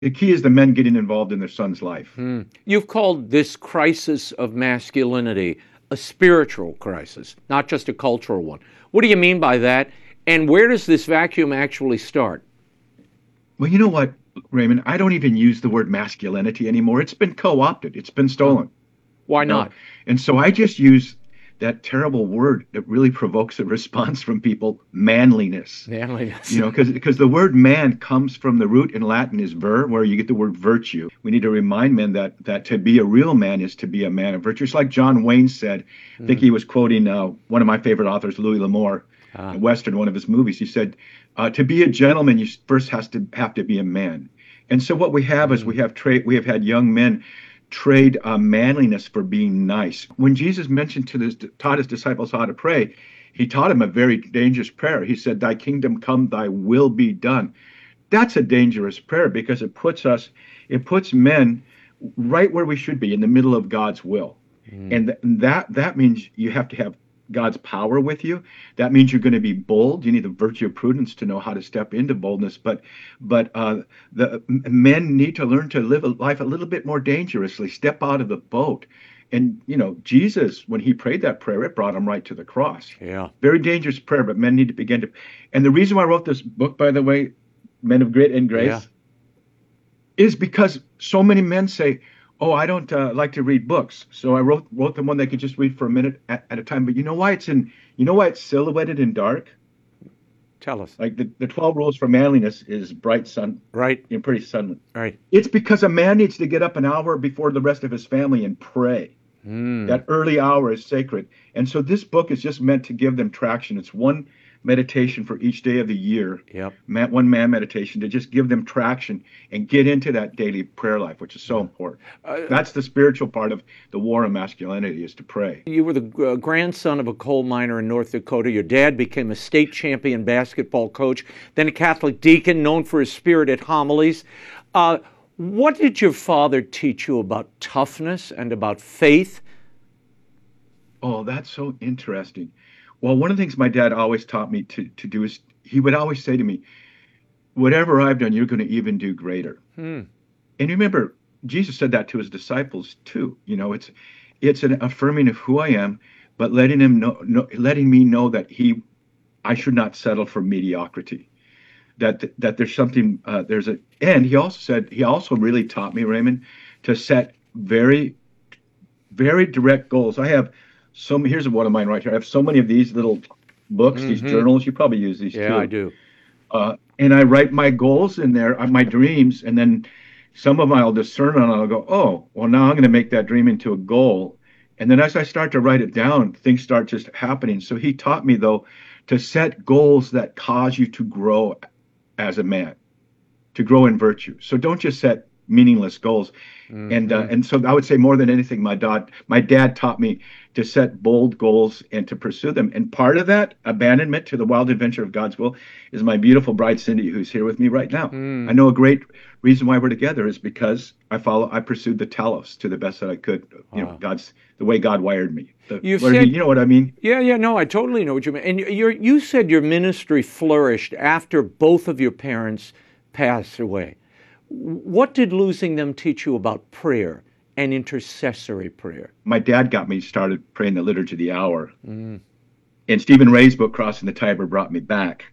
The key is the men getting involved in their son's life. You've called this crisis of masculinity a spiritual crisis, not just a cultural one. What do you mean by that? And where does this vacuum actually start? Well, you know what, Raymond? I don't even use the word masculinity anymore. It's been co-opted. It's been Oh, stolen. why You know, not? and so I just use that terrible word that really provokes a response from people, manliness. Manliness. You know, because the word man comes from the root in Latin is ver, where you get the word virtue. We need to remind men that to be a real man is to be a man of virtue. It's like John Wayne said. I think he was quoting one of my favorite authors, Louis L'Amour, Ah, in Western, one of his movies. He said, "To be a gentleman, you first has to have to be a man." And so what we have is mm, we have had young men trade manliness for being nice. When Jesus mentioned taught his disciples how to pray, he taught them a very dangerous prayer. He said, "Thy kingdom come, thy will be done." That's a dangerous prayer because it puts men right where we should be, in the middle of God's will. mm. And that means you have to have God's power with you. That means you're going to be bold. You need the virtue of prudence to know how to step into boldness. But the men need to learn to live a life a little bit more dangerously. Step out of the boat. And Jesus, when he prayed that prayer, it brought him right to the cross. Yeah. Very dangerous prayer, but men need to begin to. And the reason why I wrote this book, by the way, Men of Grit and Yeah. Grace, is because so many men say, "Oh, I don't like to read books." So I wrote them one they could just read for a minute at a time. But you know why it's silhouetted in dark? Tell us. Like the 12 rules for manliness is bright sun, Right. pretty sunlit. Right. It's because a man needs to get up an hour before the rest of his family and pray. Mm. That early hour is sacred. And so this book is just meant to give them traction. It's one meditation for each day of the year, Yep. one man meditation to just give them traction and get into that daily prayer life, which is so important. Uh, That's the spiritual part of the war on masculinity, is to pray. you were the grandson of a coal miner in North Dakota. Your dad became a state champion basketball coach, then a Catholic deacon known for his spirited homilies. What did your father teach you about toughness and about faith? Oh, that's so interesting. Well, one of the things my dad always taught me to do is he would always say to me, "Whatever I've done, you're going to even do greater." Hmm. And you remember, Jesus said that to his disciples too. It's an affirming of who I am, but letting me know that I should not settle for mediocrity. That there's something there's a and he also really taught me, Raymond, to set very very direct goals. I have here's one of mine right here. I have so many of these little books, these Mm-hmm. journals. You probably use these Yeah, I too. do. And I write my goals in there, my dreams, and then some of them I'll discern and I'll go, oh, well, now I'm going to make that dream into a goal. And then as I start to write it down, things start just happening. So he taught me, though, to set goals that cause you to grow as a man, to grow in virtue. So don't just set meaningless goals. And Mm-hmm. and so I would say more than anything, my dad taught me to set bold goals and to pursue them. And part of that abandonment to the wild adventure of God's will is my beautiful bride Cindy, who's here with me right now. I Mm. know a great reason why we're together is because I pursued the telos to the best that I could. Wow. God's the way God wired me. You've Where said, you know what I mean? yeah, yeah, no, I totally know what you mean. And you said your ministry flourished after both of your parents passed away. What did losing them teach you about prayer and intercessory prayer? My dad got me started praying the liturgy of the hour, Mm, and Stephen Ray's book Crossing the Tiber brought me back.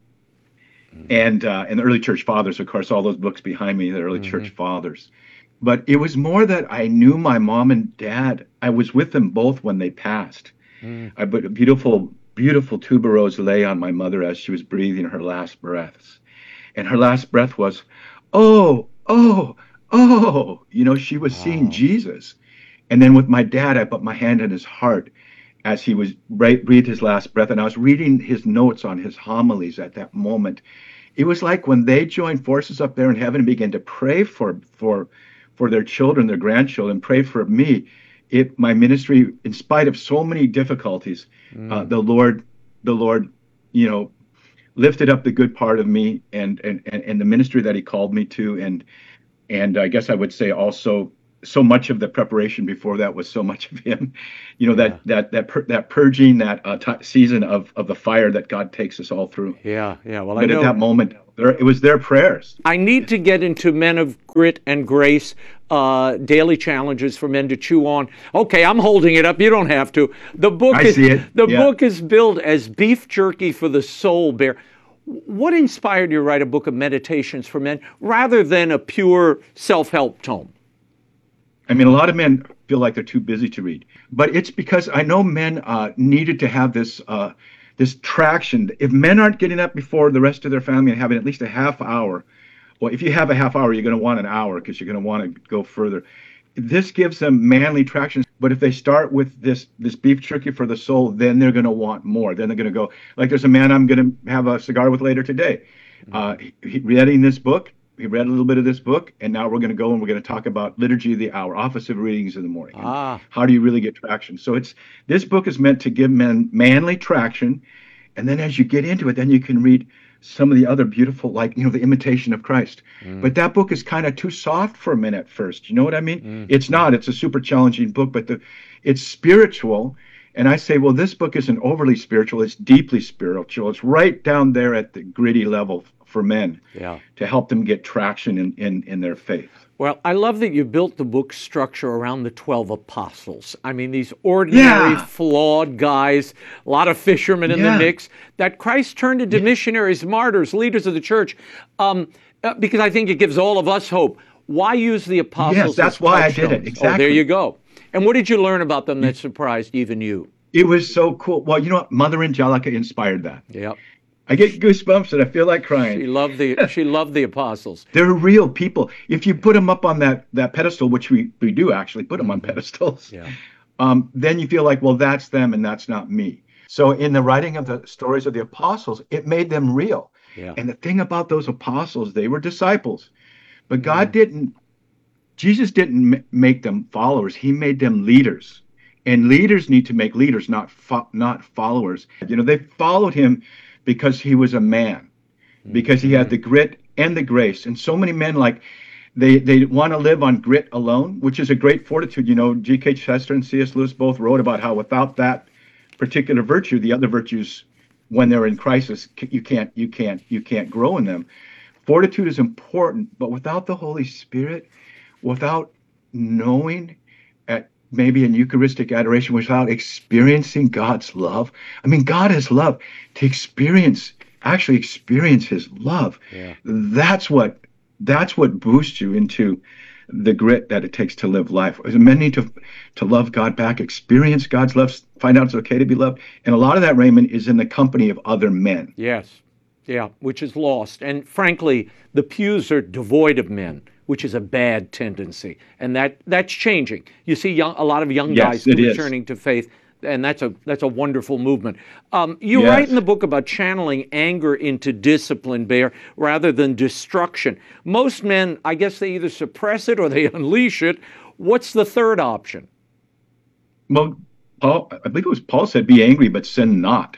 mm, And the early church fathers, of course, all those books behind me, the early church mhm, fathers. But it was more that I knew my mom and dad. I was with them both when they passed. mm. I put a beautiful, beautiful tuberose lay on my mother as she was breathing her last breaths. And her last breath was, "Oh, oh, oh." She was seeing Wow. Jesus. And then with my dad, I put my hand on his heart as he was breathed his last breath. And I was reading his notes on his homilies at that moment. It was like when they joined forces up there in heaven and began to pray for their children, their grandchildren, pray for me. My ministry, in spite of so many difficulties, Mm. the Lord, you know, lifted up the good part of me and the ministry that He called me to, and I guess I would say also so much of the preparation before that was so much of Him. Yeah. That purging, that season of the fire that God takes us all through. Yeah. Yeah. Well, I But at that know. moment, It was their prayers. I need to get into Men of Grit and Grace, daily challenges for men to chew on. Okay, I'm holding it up. You don't have to. The book book is billed as beef jerky for the soul, Bear. What inspired you to write a book of meditations for men rather than a pure self-help tome? I mean, a lot of men feel like they're too busy to read, but it's because I know men needed to have this traction. If men aren't getting up before the rest of their family and having at least a half hour, well, if you have a half hour, you're going to want an hour because you're going to want to go further. This gives them manly traction. But if they start with this beef jerky for the soul, then they're going to want more. Then they're going to go, like there's a man I'm going to have a cigar with later today. He reading this book. He read a little bit of this book, and now we're going to go and we're going to talk about Liturgy of the Hour, Office of Readings in the morning. How do you really get traction? So this book is meant to give men manly traction, and then as you get into it, then you can read some of the other beautiful, like, The Imitation of Christ. But that book is kind of too soft for men at first. You know what I mean? It's not. It's a super challenging book, but it's spiritual. And I say, well, this book isn't overly spiritual. It's deeply spiritual. It's right down there at the gritty level for men to help them get traction in their faith. Well, I love that you built the book structure around the 12 apostles. I mean, these ordinary, flawed guys, a lot of fishermen in the mix, that Christ turned into missionaries, martyrs, leaders of the church, because I think it gives all of us hope. Why use the apostles? Yes, that's why I did it. Exactly. Oh, there you go. And what did you learn about them that surprised even you? It was so cool. Well, you know what? Mother Angelica inspired that. Yep. I get goosebumps and I feel like crying. She loved the apostles. They're real people. If you put them up on that pedestal, which we do actually put them on pedestals, then you feel like, well, that's them and that's not me. So in the writing of the stories of the apostles, it made them real. Yeah. And the thing about those apostles, they were disciples, but Jesus didn't make them followers. He made them leaders. And leaders need to make leaders, not followers. They followed him because he was a man, because he had the grit and the grace. And so many men, like, they want to live on grit alone, which is a great fortitude. G.K. Chesterton and C.S. Lewis both wrote about how without that particular virtue, the other virtues, when they're in crisis, you can't grow in them. Fortitude is important, but without the Holy Spirit, without knowing maybe in Eucharistic adoration, without experiencing God's love. I mean, God is love. To actually experience his love, that's what boosts you into the grit that it takes to live life. Men need to love God back, experience God's love, find out it's okay to be loved. And a lot of that, Raymond, is in the company of other men. Yes. Yeah, which is lost. And frankly, the pews are devoid of men, which is a bad tendency. And that's changing. You see a lot of young guys returning to faith, and that's a wonderful movement. You write in the book about channeling anger into discipline, Bear, rather than destruction. Most men, I guess they either suppress it or they unleash it. What's the third option? Well, I believe it was Paul said, be angry, but sin not.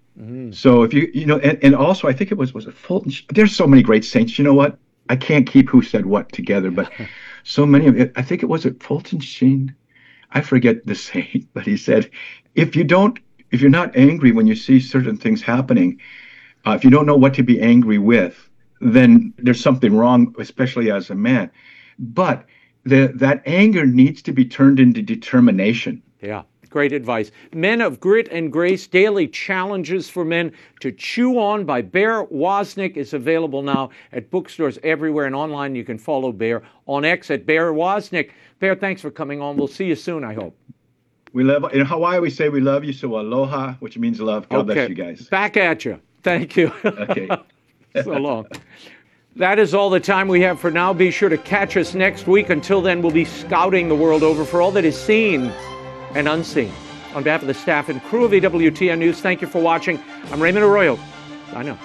So if and also I think it was it Fulton? There's so many great saints. You know what? I can't keep who said what together, but so many of it. I think it was Fulton Sheen. I forget the saint, but he said, if you're not angry when you see certain things happening, if you don't know what to be angry with, then there's something wrong, especially as a man. But that anger needs to be turned into determination. Yeah. Great advice. Men of Grit and Grace, Daily Challenges for Men to Chew On by Bear Wozniak is available now at bookstores everywhere, and online you can follow Bear on X at Bear Wozniak. Bear, thanks for coming on. We'll see you soon, I hope. We love, in Hawaii we say we love you, so aloha, which means love. God bless you guys. Back at you. Thank you. Okay. So long. That is all the time we have for now. Be sure to catch us next week. Until then, we'll be scouting the world over for all that is seen and unseen. On behalf of the staff and crew of EWTN News, thank you for watching. I'm Raymond Arroyo. Bye now.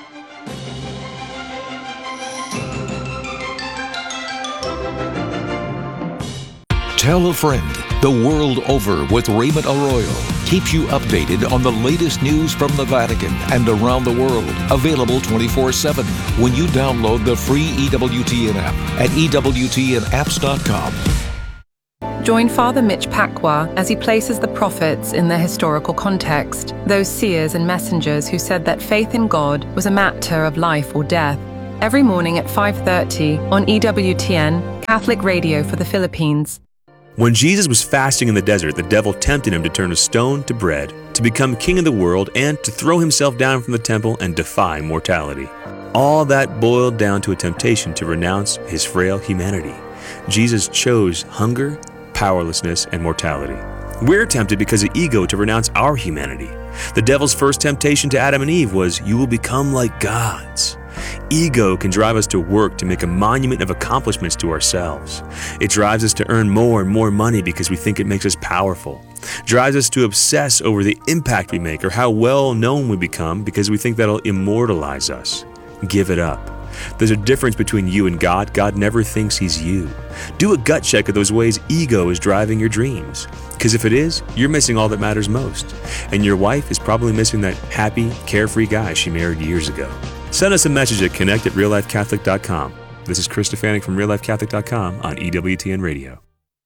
Tell a friend. The World Over with Raymond Arroyo keeps you updated on the latest news from the Vatican and around the world. Available 24/7 when you download the free EWTN app at EWTNapps.com. Join Father Mitch Pacwa as he places the prophets in their historical context, those seers and messengers who said that faith in God was a matter of life or death. every morning at 5:30 on EWTN, Catholic Radio for the Philippines. When Jesus was fasting in the desert, the devil tempted him to turn a stone to bread, to become king of the world, and to throw himself down from the temple and defy mortality. All that boiled down to a temptation to renounce his frail humanity. Jesus chose hunger, powerlessness, and mortality. We're tempted because of ego to renounce our humanity. The devil's first temptation to Adam and Eve was, "You will become like gods." Ego can drive us to work to make a monument of accomplishments to ourselves. It drives us to earn more and more money because we think it makes us powerful. Drives us to obsess over the impact we make or how well known we become because we think that'll immortalize us. Give it up. There's a difference between you and God. God never thinks He's you. Do a gut check of those ways ego is driving your dreams. Because if it is, you're missing all that matters most. And your wife is probably missing that happy, carefree guy she married years ago. Send us a message at connect@reallifecatholic.com. This is Chris Stefanik from reallifecatholic.com on EWTN Radio.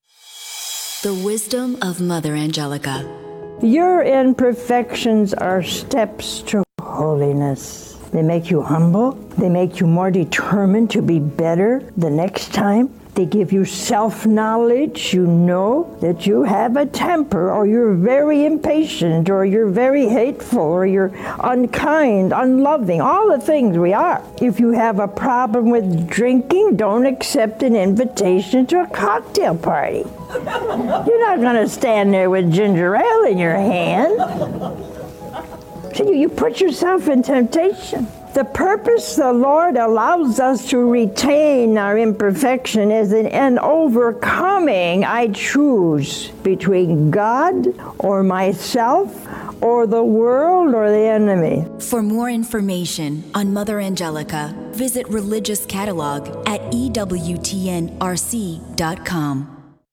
The wisdom of Mother Angelica. Your imperfections are steps to holiness. They make you humble. They make you more determined to be better the next time. They give you self-knowledge. You know that you have a temper, or you're very impatient, or you're very hateful, or you're unkind, unloving, all the things we are. If you have a problem with drinking, don't accept an invitation to a cocktail party. You're not going to stand there with ginger ale in your hand. So you put yourself in temptation. The purpose the Lord allows us to retain our imperfection is in overcoming. I choose between God or myself or the world or the enemy. For more information on Mother Angelica, visit Religious Catalog at EWTNRC.com.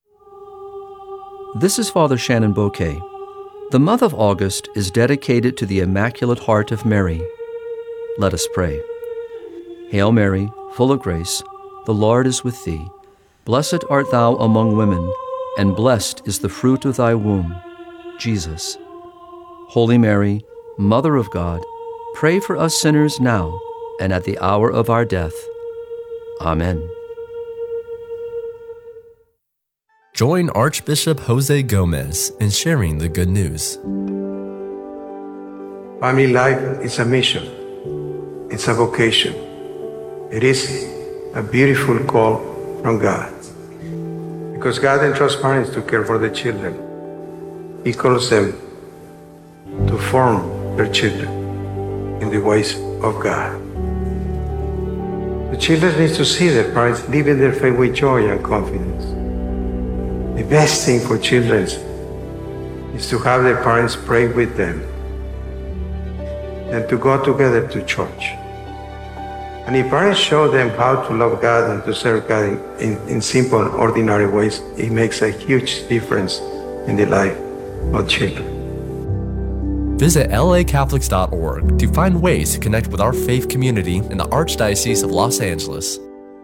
This is Father Shannon Bouquet. The month of August is dedicated to the Immaculate Heart of Mary. Let us pray. Hail Mary, full of grace, the Lord is with thee. Blessed art thou among women, and blessed is the fruit of thy womb, Jesus. Holy Mary, Mother of God, pray for us sinners now and at the hour of our death. Amen. Join Archbishop Jose Gomez in sharing the good news. Family life is a mission. It's a vocation. It is a beautiful call from God. Because God entrusts parents to care for the children. He calls them to form their children in the ways of God. The children need to see their parents living their faith with joy and confidence. The best thing for children is to have their parents pray with them and to go together to church. And if parents show them how to love God and to serve God in simple and ordinary ways, it makes a huge difference in the life of children. Visit lacatholics.org to find ways to connect with our faith community in the Archdiocese of Los Angeles.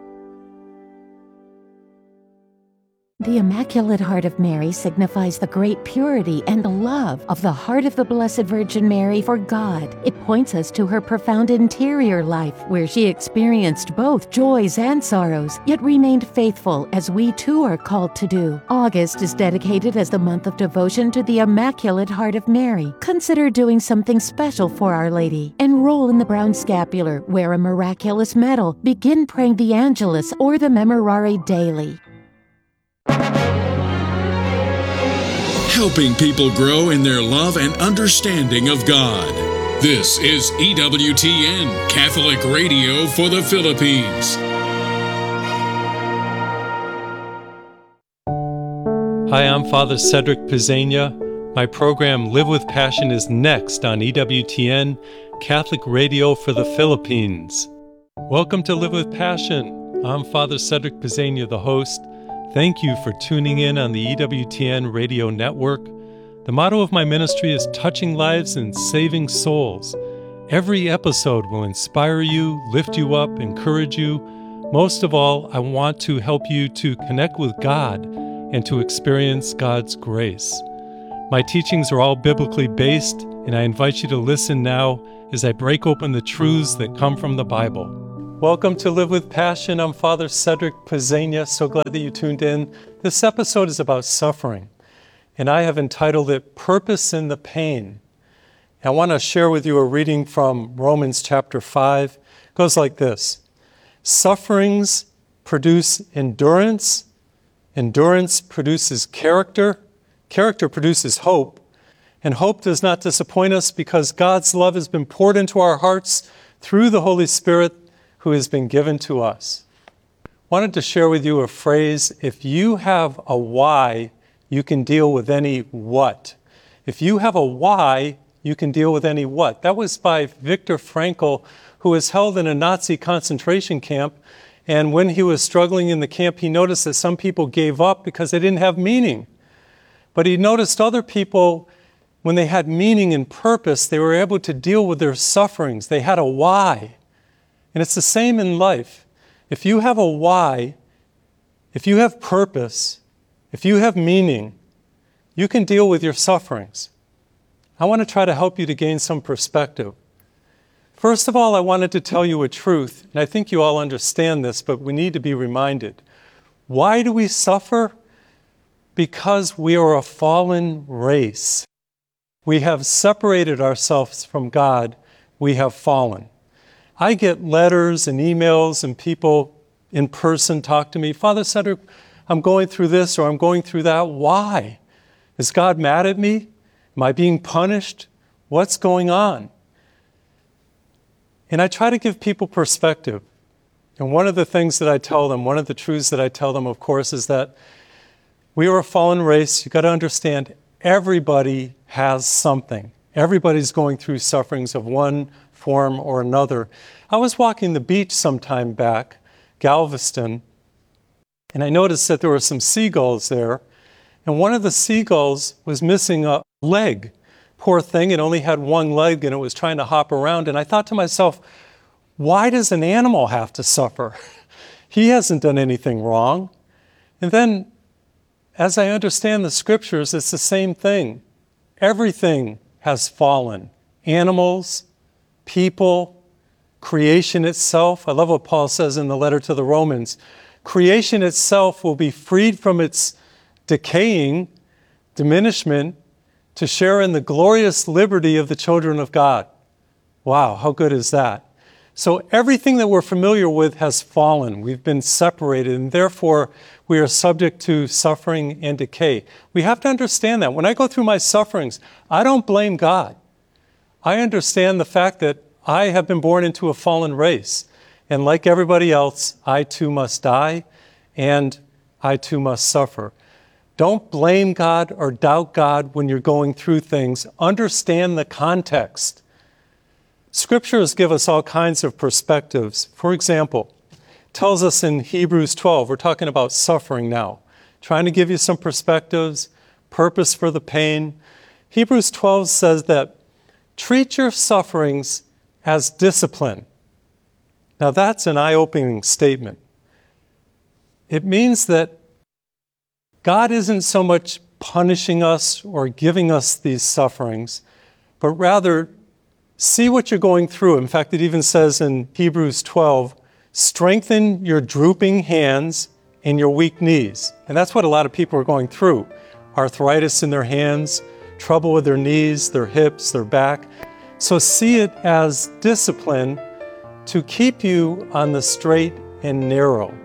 The Immaculate Heart of Mary signifies the great purity and love of the heart of the Blessed Virgin Mary for God. It points us to her profound interior life, where she experienced both joys and sorrows, yet remained faithful, as we too are called to do. August is dedicated as the month of devotion to the Immaculate Heart of Mary. Consider doing something special for Our Lady. Enroll in the Brown Scapular, wear a miraculous medal, begin praying the Angelus or the Memorare daily. Helping people grow in their love and understanding of God. This is EWTN, Catholic Radio for the Philippines. Hi, I'm Father Cedric Pizzania. My program Live with Passion is next on EWTN, Catholic Radio for the Philippines. Welcome to Live with Passion. I'm Father Cedric Pizzania, the host. Thank you for tuning in on the EWTN radio network. The motto of my ministry is touching lives and saving souls. Every episode will inspire you, lift you up, encourage you. Most of all, I want to help you to connect with God and to experience God's grace. My teachings are all biblically based, and I invite you to listen now as I break open the truths that come from the Bible. Welcome to Live with Passion. I'm Father Cedric Pizzania. So glad that you tuned in. This episode is about suffering, and I have entitled it Purpose in the Pain. I want to share with you a reading from Romans chapter 5. It goes like this. Sufferings produce endurance. Endurance produces character. Character produces hope. And hope does not disappoint us because God's love has been poured into our hearts through the Holy Spirit who has been given to us. I wanted to share with you a phrase, if you have a why, you can deal with any what. If you have a why, you can deal with any what. That was by Viktor Frankl, who was held in a Nazi concentration camp. And when he was struggling in the camp, he noticed that some people gave up because they didn't have meaning. But he noticed other people, when they had meaning and purpose, they were able to deal with their sufferings. They had a why. And it's the same in life. If you have a why, if you have purpose, if you have meaning, you can deal with your sufferings. I want to try to help you to gain some perspective. First of all, I wanted to tell you a truth, and I think you all understand this, but we need to be reminded. Why do we suffer? Because we are a fallen race. We have separated ourselves from God. We have fallen. I get letters and emails and people in person talk to me, Father Cedric, I'm going through this or I'm going through that. Why? Is God mad at me? Am I being punished? What's going on? And I try to give people perspective. And one of the things that I tell them, one of the truths that I tell them, of course, is that we are a fallen race. You've got to understand everybody has something. Everybody's going through sufferings of one form or another. I was walking the beach some time back, Galveston, and I noticed that there were some seagulls there, and one of the seagulls was missing a leg. Poor thing, it only had one leg and it was trying to hop around, and I thought to myself, why does an animal have to suffer? He hasn't done anything wrong. And then, as I understand the scriptures, it's the same thing. Everything has fallen. Animals, people, creation itself. I love what Paul says in the letter to the Romans. Creation itself will be freed from its decaying, diminishment, to share in the glorious liberty of the children of God. Wow, how good is that? So everything that we're familiar with has fallen. We've been separated, and therefore we are subject to suffering and decay. We have to understand that. When I go through my sufferings, I don't blame God. I understand the fact that I have been born into a fallen race. And like everybody else, I too must die, and I too must suffer. Don't blame God or doubt God when you're going through things. Understand the context. Scriptures give us all kinds of perspectives. For example, it tells us in Hebrews 12, we're talking about suffering now, trying to give you some perspectives, purpose for the pain. Hebrews 12 says that treat your sufferings as discipline. Now that's an eye-opening statement. It means that God isn't so much punishing us or giving us these sufferings, but rather see what you're going through. In fact, it even says in Hebrews 12, strengthen your drooping hands and your weak knees. And that's what a lot of people are going through. Arthritis in their hands, trouble with their knees, their hips, their back. So see it as discipline to keep you on the straight and narrow.